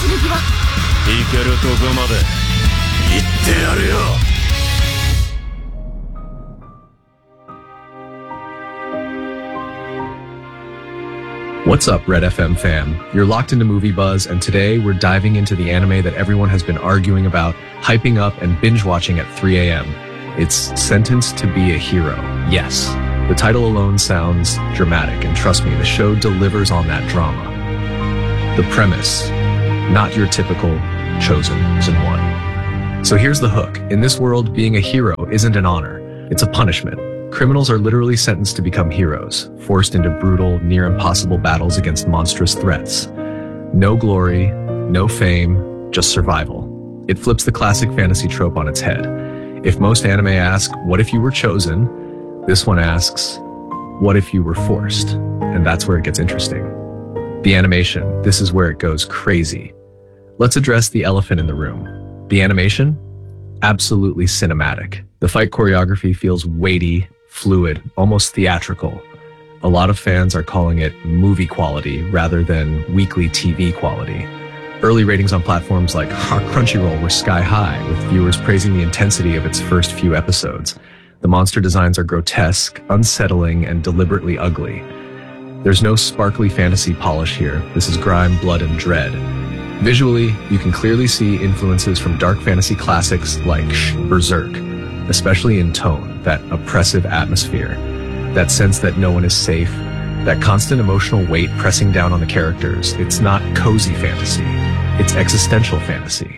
剣は。 行けるとこまで行ってやるよ。 What's up, Red FM fam? You're locked into Movie Buzz, and today we're diving into the anime that everyone has been arguing about, hyping up, and binge-watching at 3 a.m. It's Sentenced to be a Hero. Yes, the title alone sounds dramatic, and trust me, the show delivers on that drama. The premise, not your typical Chosen Season 1. So here's the hook. In this world, being a hero isn't an honor, it's a punishment. Criminals are literally sentenced to become heroes, forced into brutal, near-impossible battles against monstrous threats. No glory, no fame, just survival. It flips the classic fantasy trope on its head. If most anime ask, what if you were chosen? This one asks, what if you were forced? And that's where it gets interesting. The animation, this is where it goes crazy. Let's address the elephant in the room. The animation? Absolutely cinematic. The fight choreography feels weighty, fluid, almost theatrical. A lot of fans are calling it movie quality rather than weekly TV quality. Early ratings on platforms like Crunchyroll were sky high, with viewers praising the intensity of its first few episodes. The monster designs are grotesque, unsettling, and deliberately ugly. There's no sparkly fantasy polish here. This is grime, blood, and dread. Visually, you can clearly see influences from dark fantasy classics like Berserk, especially in tone, that oppressive atmosphere, that sense that no one is safe, that constant emotional weight pressing down on the characters. It's not cozy fantasy, it's existential fantasy.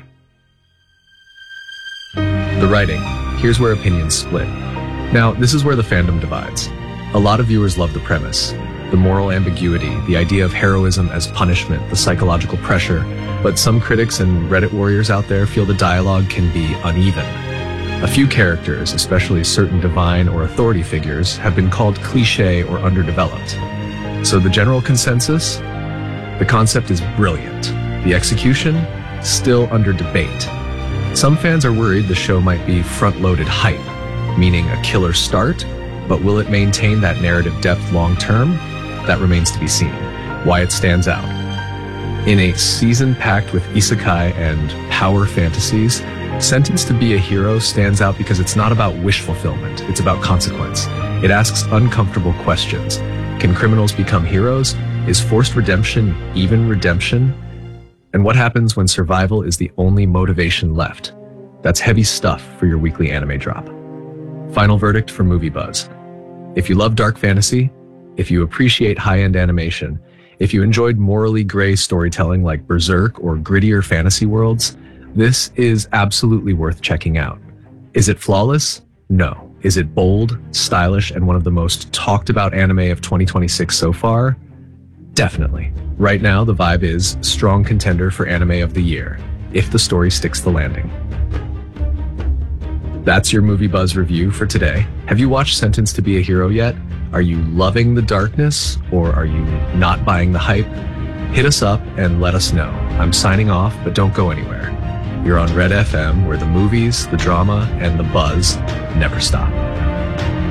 The writing, here's where opinions split. Now, this is where the fandom divides. A lot of viewers love the premise, the moral ambiguity, the idea of heroism as punishment, the psychological pressure, but some critics and Reddit warriors out there feel the dialogue can be uneven. A few characters, especially certain divine or authority figures, have been called cliché or underdeveloped. So the general consensus? The concept is brilliant. The execution? Still under debate. Some fans are worried the show might be front-loaded hype, meaning a killer start, but will it maintain that narrative depth long-term? That remains to be seen. Why it stands out. In a season packed with isekai and power fantasies, Sentenced to be a Hero stands out because it's not about wish fulfillment, it's about consequence. It asks uncomfortable questions. Can criminals become heroes? Is forced redemption even redemption? And what happens when survival is the only motivation left? That's heavy stuff for your weekly anime drop. Final verdict for Movie Buzz. If you love dark fantasy, if you appreciate high-end animation, if you enjoyed morally gray storytelling like Berserk or grittier fantasy worlds, this is absolutely worth checking out. Is it flawless? No. Is it bold, stylish, and one of the most talked about anime of 2026 so far? Definitely. Right now, the vibe is strong contender for anime of the year, if the story sticks the landing. That's your Movie Buzz review for today. Have you watched Sentenced to be a Hero yet? Are you loving the darkness, or are you not buying the hype? Hit us up and let us know. I'm signing off, but don't go anywhere. You're on Red FM, where the movies, the drama, and the buzz never stop.